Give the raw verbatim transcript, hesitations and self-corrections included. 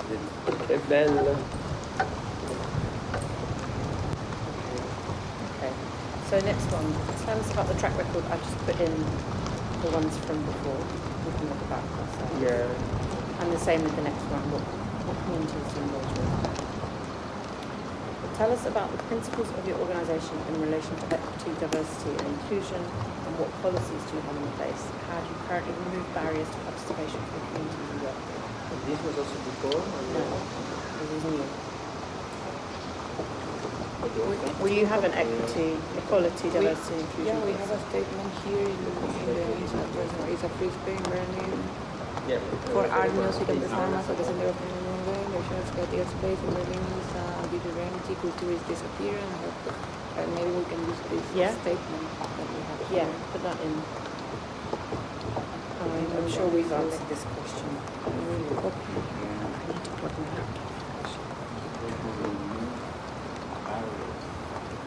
È bella. Okay. So next one. Tell us about the track record. I've just put in the ones from before. We can look back ourselves. Yeah. And the same with the next one. What, what communities do you engage with? Tell us about the principles of your organisation in relation to equity, diversity and inclusion, and what policies do you have in place? How do you currently remove barriers to participation for the communities you work with? And this was also before? Or No, this is new. Well, you have an equity, equality, diversity and inclusion. Yeah, we have a statement here in the, in the it's, it's a free Spain Berlin Yeah. for art, music and performance at the center of the movement. The shared creative space in Berlin is uh, due to remedy, culture is disappearing. And maybe we can use this Yeah. statement that we have Yeah, here. put that in. I'm, I'm sure we've answered this question. I will copy here. I need to plug my laptop.